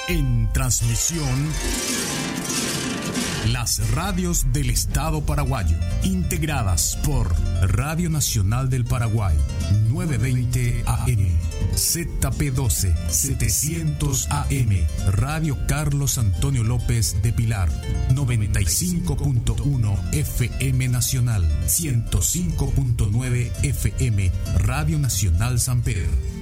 En transmisión, las radios del Estado paraguayo, integradas por Radio Nacional del Paraguay, 920 AM, ZP12, 700 AM, Radio Carlos Antonio López de Pilar, 95.1 FM Nacional, 105.9 FM, Radio Nacional San Pedro.